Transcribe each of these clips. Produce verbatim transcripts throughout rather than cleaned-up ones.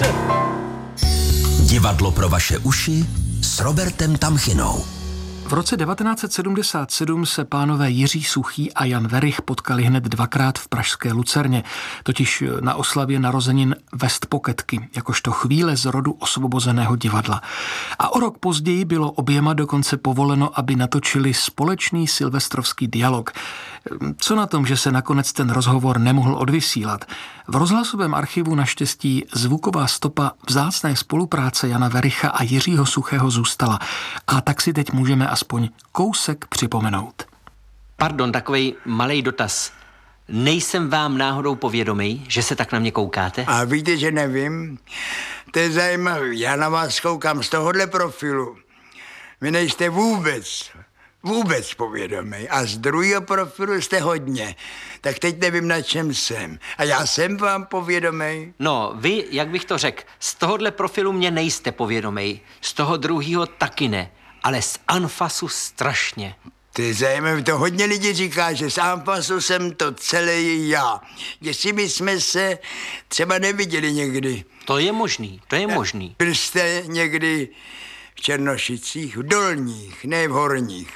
Divadlo pro vaše uši s Robertem Tamchinou. V roce devatenáct set sedmdesát sedm se pánové Jiří Suchý a Jan Werich potkali hned dvakrát v pražské Lucerně, totiž na oslavě narozenin Westpoketky, jakožto chvíle z rodu osvobozeného divadla. A o rok později bylo oběma dokonce povoleno, aby natočili společný silvestrovský dialog. Co na tom, že se nakonec ten rozhovor nemohl odvysílat? V rozhlasovém archivu naštěstí zvuková stopa vzácné spolupráce Jana Wericha a Jiřího Suchého zůstala. A tak si teď můžeme aspoň kousek připomenout. Pardon, takovej malej dotaz. Nejsem vám náhodou povědomý, že se tak na mě koukáte? A víte, že nevím? To je zajímavé. Já na vás koukám z tohohle profilu. Vy nejste vůbec, vůbec povědomý. A z druhého profilu jste hodně. Tak teď nevím, na čem jsem. A já jsem vám povědomý? No, vy, jak bych to řekl, z tohohle profilu mě nejste povědomý. Z toho druhého taky ne. Ale z anfasu strašně. To je zajímavé, to hodně lidí říká, že z anfasu jsem to celý já. Jestli my jsme se třeba neviděli někdy. To je možný, to je možný. Byl jste někdy v Černošicích, v dolních, ne v horních?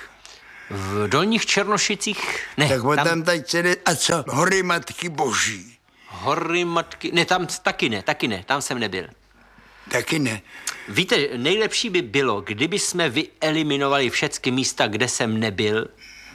V dolních Černošicích ne. Tak tam, tam teď se ne... A co? Hory Matky Boží. Hory Matky... Ne, tam taky ne, taky ne, tam jsem nebyl. Taky ne. Víte, nejlepší by bylo, kdyby jsme vyeliminovali všechny místa, kde jsem nebyl.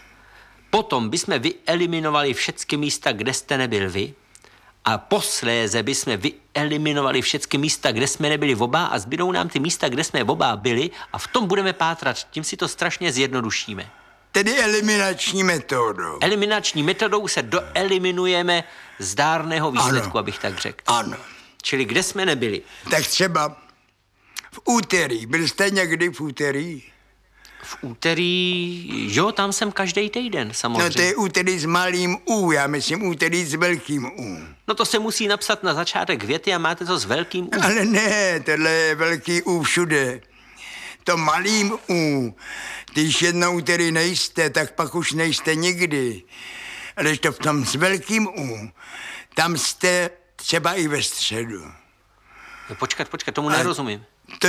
Potom bychom vyeliminovali všechny místa, kde jste nebyl vy. A posléze bychom vyeliminovali všechny místa, kde jsme nebyli oba a zbydou nám ty místa, kde jsme oba byli a v tom budeme pátrat. Tím si to strašně zjednodušíme. Tedy eliminační metodou. Eliminační metodou se doeliminujeme zdárného výsledku, ano, abych tak řekl. Ano. Čili kde jsme nebyli? Tak třeba v úterý. Byl jste někdy v úterý? V úterý, jo, tam jsem každý týden, samozřejmě. No to je úterý s malým U, já myslím úterý s velkým U. No to se musí napsat na začátek věty a máte to s velkým U. Ale ne, tohle je velký U všude. To malým U, když jednou úterý nejste, tak pak už nejste nikdy. Ale to v tom s velkým U, tam jste třeba i ve středu. No, počkat, počkat, tomu nerozumím. To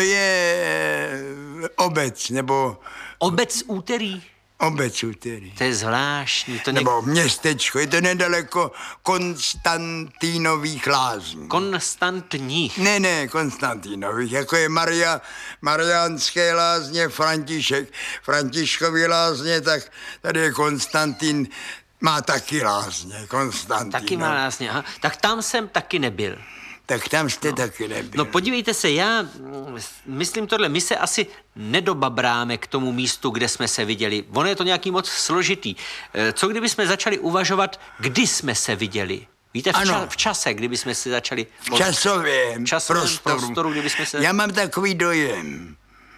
je obec, nebo... Obec úterý? Obec úterý. To je zvláštní. To nebo něk... městečko, je to nedaleko Konstantínových lázní. Konstantních? Ne, ne, Konstantínových, jako je Maria, Mariánské lázně, František, Františkovy lázně, tak tady je Konstantín, má taky lázně, Konstantín. Taky má lázně, aha. Tak tam jsem taky nebyl. Tak tam jste no. taky nebyl. No podívejte se, já myslím tohle, my se asi nedobabráme k tomu místu, kde jsme se viděli. Ono je to nějaký moc složitý. Co kdyby jsme začali uvažovat, kdy jsme se viděli? Víte, v, ča- v čase, kdyby jsme se začali... V časovém, v časovém prostoru. prostoru, kdyby jsme se... Já mám takový dojem.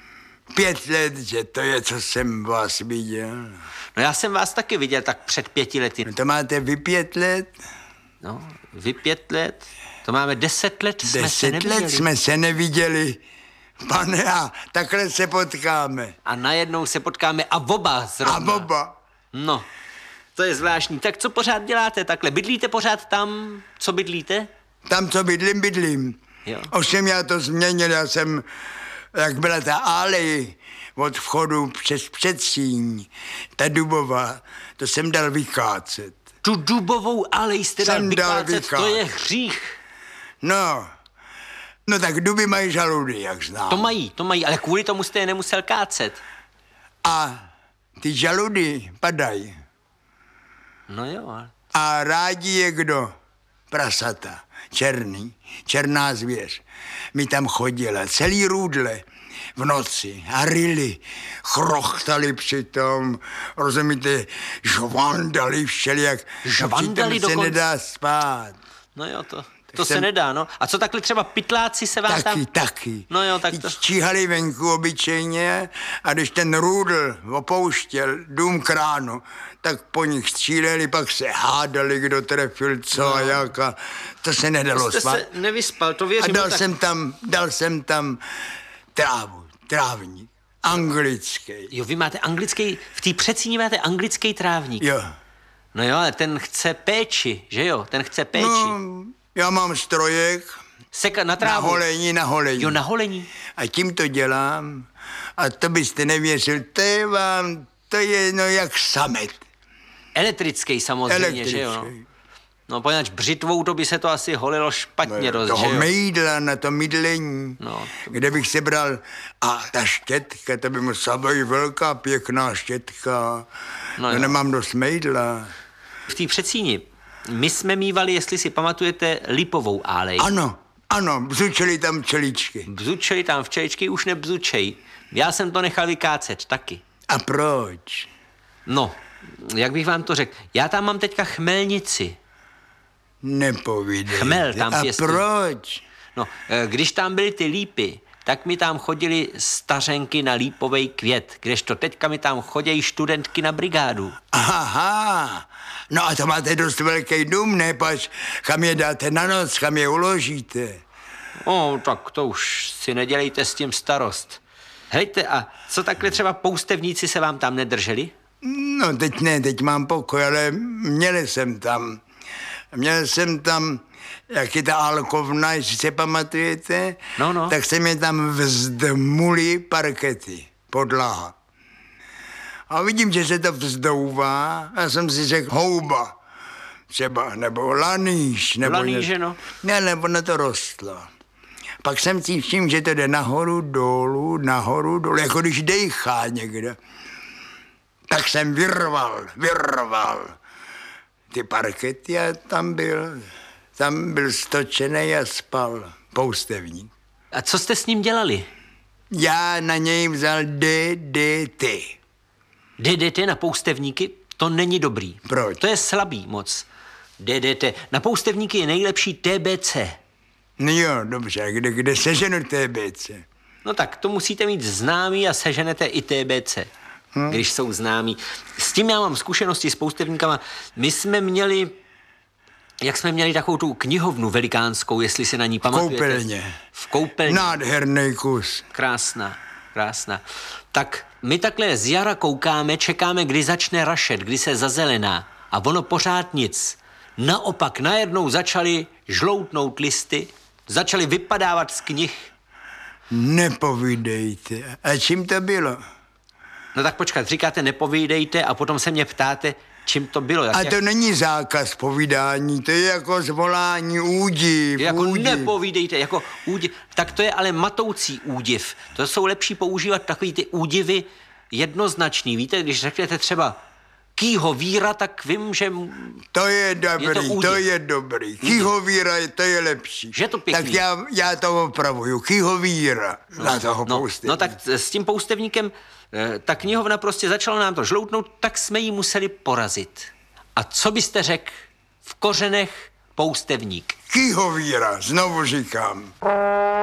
Pět let, že to je, co jsem vás viděl. No já jsem vás taky viděl tak před pěti lety. No to máte vy pět let? No, vy pět let... To máme deset let, jsme deset se neviděli. let jsme se neviděli. Pane, a takhle se potkáme. A najednou se potkáme a oba zrovna. A oba. No, to je zvláštní. Tak co pořád děláte takhle? Bydlíte pořád tam, co bydlíte? Tam, co bydlím, bydlím. Jo. Ovšem já to změnil, já jsem, jak byla ta alej od vchodu přes předsíň, ta dubová, to jsem dal vykácet. Tu dubovou alej jste dal vykácet, vykácet, to je hřích. No, no tak duby mají žaludy, jak znám. To mají, to mají, ale kvůli tomu jste je nemusel kácet. A ty žaludy padají. No jo, ale... A rádi je kdo? Prasata, černý, černá zvěř. My tam chodila, celý růdle v noci a ryli, chrochtali přitom, rozumíte, žvandali všelijak. Žvandali dokonce? dokonce? Se nedá spát. No jo, to... To jsem... se nedá, no. A co takhle třeba pytláci se vám taky, tam... Taky, taky. No jo, tak to... Číhali venku obyčejně a když ten růdl opouštěl dům kránu, tak po nich stříleli, pak se hádali, kdo trefil co no. a jak a to se nedalo Jste spát. se nevyspal, to věřím. A dal tak... jsem tam, dal jsem tam trávu, trávník, anglický. Jo, vy máte anglický, v té Předsíni máte anglický trávník. Jo. No jo, ale ten chce péči, že jo, ten chce péči. No, já mám strojek, Seka na Na trávu. holení, na holení. Jo, na holení. A tím to dělám. A to byste nevěřil, to je vám, to je no jak samet. Elektrický samozřejmě, že jo. Elektrický. No, poněvadž břitvou to by se to asi holilo špatně dost, že Toho jo. mejdla na to mydlení, No, to kde bych se bral. A ta štětka, to by musela být velká, pěkná štětka. No No, jo. nemám dost mejdla. V té Předsíni my jsme mívali, jestli si pamatujete, lipovou álej. Ano, ano, bzučeli tam čeličky. Bzučej tam včeličky, už nebzučej. Já jsem to nechal vykácet taky. A proč? No, jak bych vám to řekl, já tam mám teďka chmelnici. Nepovídej. Chmel tam A pěstují. proč? No, eh, když tam byly ty lípy, tak mi tam chodili stařenky na lípovej květ, kdežto teďka mi tam chodějí studentky na brigádu. Aha, no a to máte dost velký dům, ne? Pač, kam je dáte na noc, kam je uložíte? O, tak to už si nedělejte s tím starost. Hejte, a co takhle třeba poustevníci se vám tam nedrželi? No teď ne, teď mám pokoj, ale měl jsem tam. Měl jsem tam, jak je ta alkovna, jestli se pamatujete, No, no. tak se mi tam vzdmuli parkety, podlaha. A vidím, že se to vzdouvá a jsem si řekl houba třeba, nebo lanýž. Nebo Lanýže, no. Ne, nebo na to rostlo. Pak jsem si všiml, že to jde nahoru, dolů, nahoru, dolů, jako když dejchá někde. Tak jsem vyrval, vyrval ty parkety a tam byl, tam byl stočený a spal poustevník. A co jste s ním dělali? Já na něj vzal D D T. D D T na poustevníky? To není dobrý. Proč? To je slabý moc. D D T. Na poustevníky je nejlepší T B C. No jo, dobře, kde, kde seženu T B C? No tak, to musíte mít známý a seženete i T B C, hmm. když jsou známí. S tím já mám zkušenosti s poustevníkama. My jsme měli, jak jsme měli takovou tu knihovnu velikánskou, jestli si na ní pamatujete. Koupelně. V koupelně. Nádherný kus. Krásná, krásná. Tak my takhle z jara koukáme, čekáme, kdy začne rašet, kdy se zazelená. A ono pořád nic. Naopak najednou začaly žloutnout listy, začaly vypadávat z knih. Nepovídejte. A čím to bylo? No tak počkat, říkáte nepovídejte a potom se mě ptáte, čím to bylo. Jak, A to není zákaz povídání, to je jako zvolání údiv, jako údiv. nepovídejte, jako údiv. Tak to je ale matoucí údiv. To jsou lepší používat takový ty údivy jednoznačný. Víte, když řeknete třeba kýho víra, tak vím, že... To je dobrý, Je to to, údiv. to je dobrý. Kýhovíra, to je lepší. Že to pěkný. Tak já, já to opravuju. Kýhovíra no, na toho No, poustevníka. no tak s tím poustevníkem eh, ta knihovna prostě začala nám to žloutnout, tak jsme ji museli porazit. A co byste řekl v kořenech poustevník? Kýhovíra, znovu říkám.